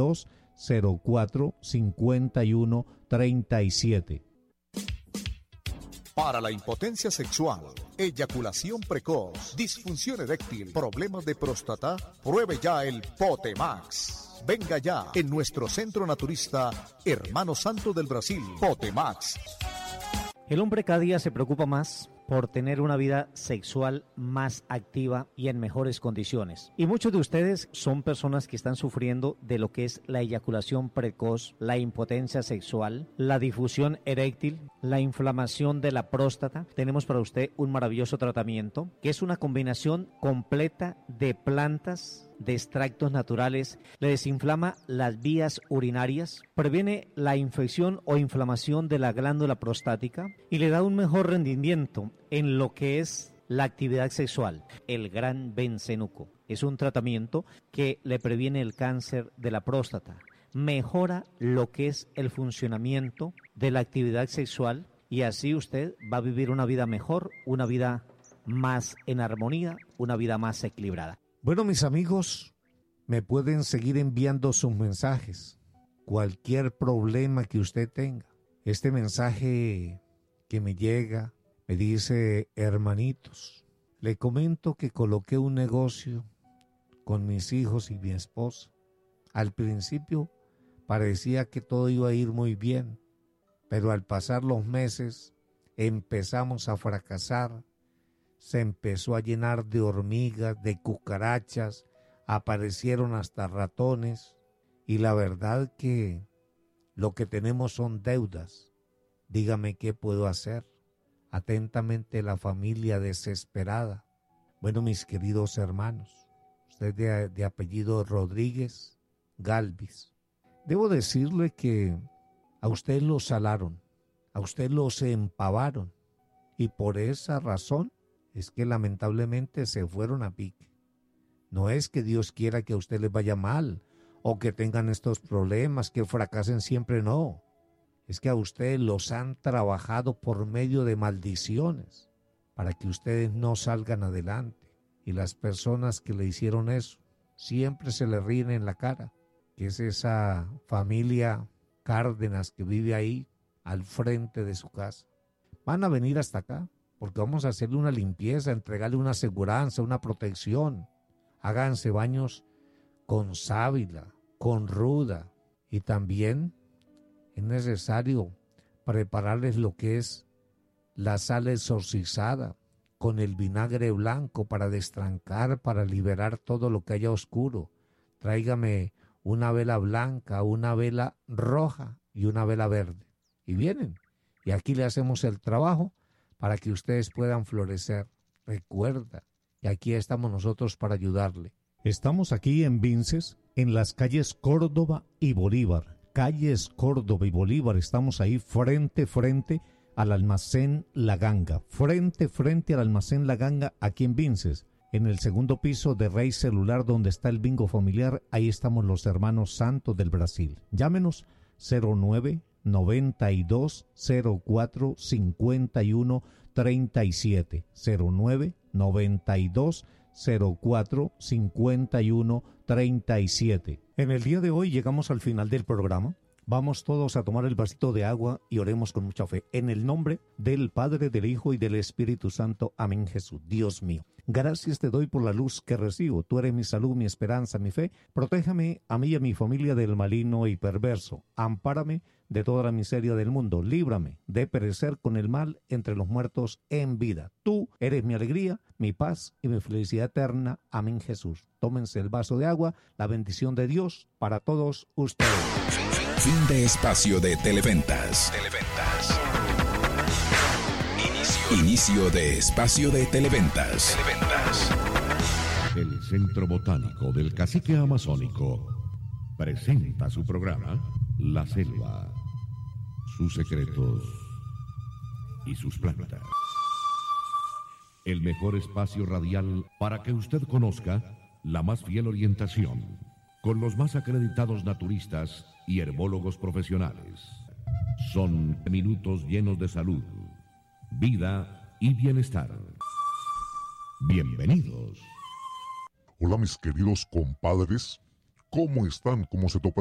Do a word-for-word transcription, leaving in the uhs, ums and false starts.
dos, cero cuatro, cinco uno tres siete. Para la impotencia sexual, eyaculación precoz, disfunción eréctil, problemas de próstata, pruebe ya el Potemax. Venga ya en nuestro centro naturista Hermano Santo del Brasil, Potemax. El hombre cada día se preocupa más por tener una vida sexual más activa y en mejores condiciones. Y muchos de ustedes son personas que están sufriendo de lo que es la eyaculación precoz, la impotencia sexual, la difusión eréctil, la inflamación de la próstata. Tenemos para usted un maravilloso tratamiento que es una combinación completa de plantas, de extractos naturales, le desinflama las vías urinarias, previene la infección o inflamación de la glándula prostática y le da un mejor rendimiento en lo que es la actividad sexual. El Gran Bencenuco es un tratamiento que le previene el cáncer de la próstata, mejora lo que es el funcionamiento de la actividad sexual y así usted va a vivir una vida mejor, una vida más en armonía, una vida más equilibrada. Bueno, mis amigos, me pueden seguir enviando sus mensajes, cualquier problema que usted tenga. Este mensaje que me llega me dice: hermanitos, le comento que coloqué un negocio con mis hijos y mi esposa. Al principio parecía que todo iba a ir muy bien, pero al pasar los meses empezamos a fracasar. Se empezó a llenar de hormigas, de cucarachas, aparecieron hasta ratones y la verdad que lo que tenemos son deudas. Dígame qué puedo hacer. Atentamente, la familia desesperada. Bueno, mis queridos hermanos, usted de, de apellido Rodríguez Galvis, debo decirle que a usted lo salaron, a usted los empavaron y por esa razón es que lamentablemente se fueron a pique. No es que Dios quiera que a usted les vaya mal o que tengan estos problemas, que fracasen siempre, no. Es que a ustedes los han trabajado por medio de maldiciones para que ustedes no salgan adelante. Y las personas que le hicieron eso siempre se le ríen en la cara, que es esa familia Cárdenas que vive ahí al frente de su casa. Van a venir hasta acá porque vamos a hacerle una limpieza, entregarle una aseguranza, una protección. Háganse baños con sábila, con ruda, y también es necesario prepararles lo que es la sal exorcizada con el vinagre blanco para destrancar, para liberar todo lo que haya oscuro. Tráigame una vela blanca, una vela roja y una vela verde. Y vienen, y aquí le hacemos el trabajo para que ustedes puedan florecer. Recuerda, y aquí estamos nosotros para ayudarle. Estamos aquí en Vinces, en las calles Córdoba y Bolívar. Calles Córdoba y Bolívar, estamos ahí frente, frente al almacén La Ganga. Frente, frente al almacén La Ganga, aquí en Vinces. En el segundo piso de Rey Celular, donde está el bingo familiar, ahí estamos los hermanos Santos del Brasil. Llámenos cero nueve, noventa y dos, cero cuatro, cincuenta y uno, treinta y siete. cero nueve, noventa y dos, cero cuatro, cincuenta y uno, treinta y siete. En el día de hoy llegamos al final del programa. Vamos todos a tomar el vasito de agua y oremos con mucha fe. En el nombre del Padre, del Hijo y del Espíritu Santo. Amén, Jesús. Dios mío, gracias te doy por la luz que recibo. Tú eres mi salud, mi esperanza, mi fe. Protéjame a mí y a mi familia del maligno y perverso. Ampárame de toda la miseria del mundo. Líbrame de perecer con el mal entre los muertos en vida. Tú eres mi alegría, mi paz y mi felicidad eterna. Amén, Jesús. Tómense el vaso de agua. La bendición de Dios para todos ustedes. Fin de espacio de Televentas. Televentas. Inicio. Inicio de espacio de Televentas. Televentas. El Centro Botánico del Cacique Amazónico presenta su programa La Selva, sus secretos y sus plantas. El mejor espacio radial para que usted conozca la más fiel orientación con los más acreditados naturistas y herbólogos profesionales. Son minutos llenos de salud, vida y bienestar. Bienvenidos. Hola mis queridos compadres, ¿cómo están? ¿Cómo se topan?